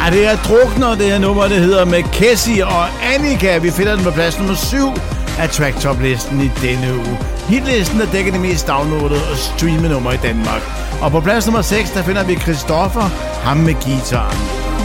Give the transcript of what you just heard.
det er Drukner, det her nummer, det hedder med Kessie og Annika. Vi finder den på plads nummer 7 af Track Top-listen i denne uge. Hitlisten er dækker de mest downloadede og streamede nummer i Danmark. Og på plads nummer 6, der finder vi Christoffer, ham med guitaren.